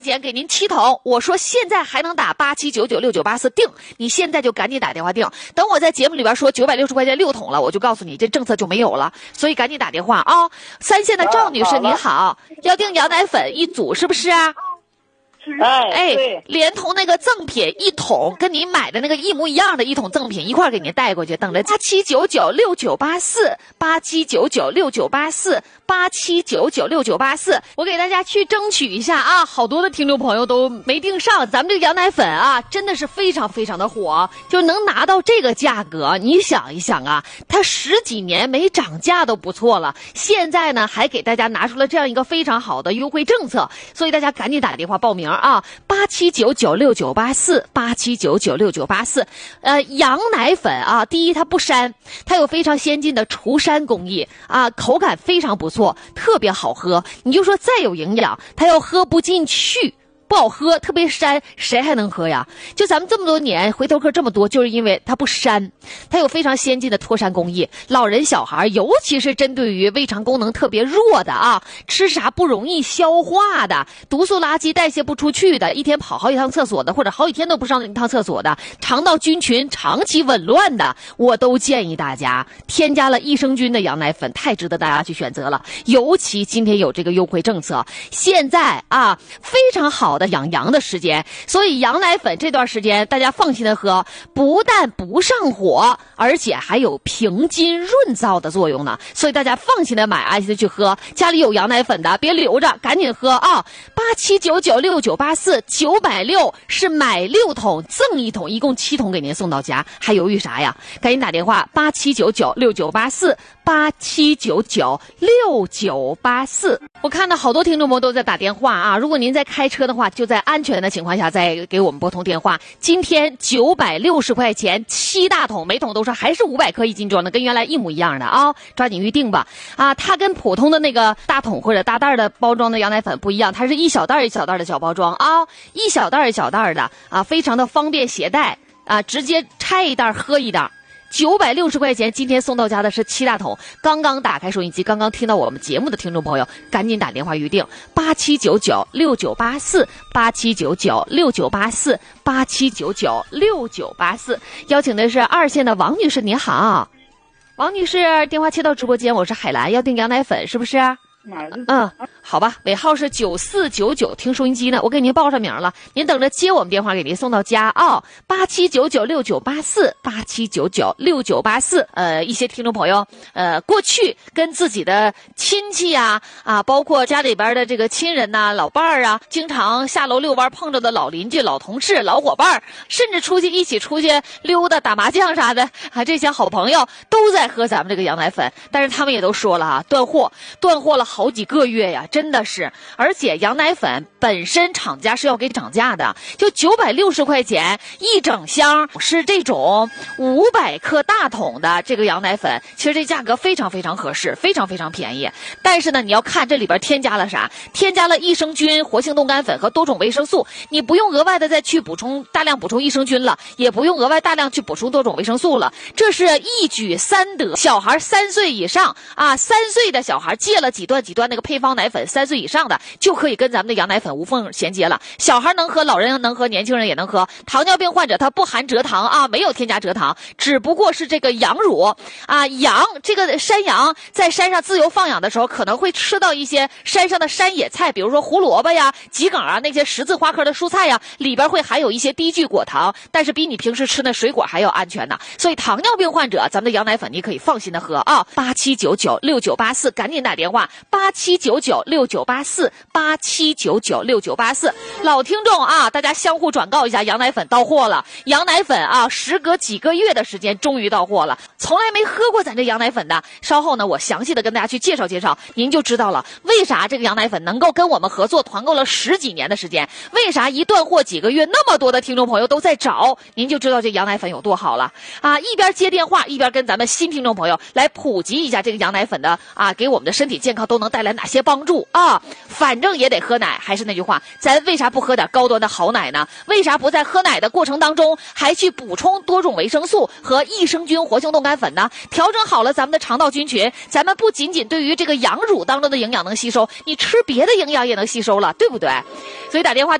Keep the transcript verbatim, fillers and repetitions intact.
钱给您七桶，我说现在还能打八七九九六九八四定，你现在就赶紧打电话定。等我在节目里边说九百六十块钱六桶了，我就告诉你这政策就没有了，所以赶紧打电话啊！三线的赵女士您好，要订羊奶粉一组是不是啊？ 哎哎，连同那个赠品一桶，跟您买的那个一模一样的一桶赠品一块给您带过去，等着八七九九六九八四八七九九六九八四八七九九六九八四，我给大家去争取一下啊！好多的听众朋友都没订上，咱们这个羊奶粉啊，真的是非常非常的火，就能拿到这个价格，你想一想啊，它十几年没涨价都不错了，现在呢还给大家拿出了这样一个非常好的优惠政策，所以大家赶紧打电话报名。啊，八七九九六九八四，八七九九六九八四，呃，羊奶粉啊，第一它不膻，它有非常先进的除膻工艺啊，口感非常不错，特别好喝。你就说再有营养，它要喝不进去。不好喝，特别膻，谁还能喝呀？就咱们这么多年回头客这么多，就是因为它不膻，它有非常先进的脱膻工艺。老人小孩，尤其是针对于胃肠功能特别弱的啊，吃啥不容易消化的，毒素垃圾代谢不出去的，一天跑好几趟厕所的，或者好几天都不上一趟厕所的，肠道菌群长期紊乱的，我都建议大家添加了益生菌的羊奶粉，太值得大家去选择了。尤其今天有这个优惠政策，现在啊非常好的养羊的时间，所以羊奶粉这段时间大家放心的喝，不但不上火，而且还有平津润燥的作用呢。所以大家放心的买，安心的去喝。家里有羊奶粉的别留着，赶紧喝啊！八七九九六九八四，九百六是买六桶赠一桶，一共七桶给您送到家，还犹豫啥呀？赶紧打电话八七九九六九八四，八七九九六九八四。我看到好多听众朋友都在打电话啊，如果您在开车的话，就在安全的情况下再给我们拨通电话。今天九百六十块钱七大桶，每桶都是还是五百克一斤装的，跟原来一模一样的啊，抓紧预定吧。啊，它跟普通的那个大桶或者大袋的包装的羊奶粉不一样，它是一小袋一小袋的小包装啊，一小袋一小袋的啊，非常的方便携带啊，直接拆一袋喝一袋。九百六十块钱，今天送到家的是七大桶。刚刚打开收音机，刚刚听到我们节目的听众朋友，赶紧打电话预定八七九九六九八四，八七九九六九八四，八七九九六九八四。邀请的是二线的王女士，您好，王女士，电话接到直播间，我是海兰，要订羊奶粉是不是？嗯，好吧，尾号是九四九九，听收音机呢，我给您报上名了，您等着接我们电话，给您送到家啊。八七九九六九八四，八七九九六九八四。呃，一些听众朋友，呃，过去跟自己的亲戚呀、啊，啊，包括家里边的这个亲人呐、啊、老伴儿啊，经常下楼遛弯碰着的老邻居、老同事、老伙伴，甚至出去一起出去溜达、打麻将啥的啊，这些好朋友都在喝咱们这个羊奶粉，但是他们也都说了啊，断货，断货了。好几个月呀，真的是，而且羊奶粉本身厂家是要给涨价的，就九百六十块钱一整箱，是这种五百克大桶的这个羊奶粉，其实这价格非常非常合适，非常非常便宜。但是呢，你要看这里边添加了啥，添加了益生菌、活性冻干粉和多种维生素，你不用额外的再去补充大量补充益生菌了，也不用额外大量去补充多种维生素了，这是一举三得。小孩三岁以上啊，三岁的小孩戒了几段几段那个配方奶粉，三岁以上的就可以跟咱们的羊奶粉无缝衔接了。小孩能喝，老人能喝，年轻人也能喝。糖尿病患者它不含蔗糖啊，没有添加蔗糖，只不过是这个羊乳啊，羊这个山羊在山上自由放养的时候，可能会吃到一些山上的山野菜，比如说胡萝卜呀、桔梗啊，那些十字花科的蔬菜呀，里边会含有一些低聚果糖，但是比你平时吃的水果还要安全呢。所以糖尿病患者，咱们的羊奶粉你可以放心的喝啊。八七九九六九八四，赶紧打电话。八七九九六九八四，八七九九六九八四。老听众啊，大家相互转告一下，羊奶粉到货了。羊奶粉啊，时隔几个月的时间，终于到货了。从来没喝过咱这羊奶粉的，稍后呢，我详细的跟大家去介绍介绍，您就知道了为啥这个羊奶粉能够跟我们合作团购了十几年的时间，为啥一断货几个月，那么多的听众朋友都在找，您就知道这羊奶粉有多好了啊！一边接电话，一边跟咱们新听众朋友来普及一下这个羊奶粉的啊，给我们的身体健康都能带来哪些帮助。 素啊，反正也得喝奶。还是那句话，咱为啥不喝点高端的好奶呢？为啥不在喝奶的过程当中还去补充多种维生素和益生菌活性冻干粉呢？调整好了咱们的肠道菌群，咱们不仅仅对于这个羊乳当中的营养能吸收，你吃别的营养也能吸收了，对不对？所以打电话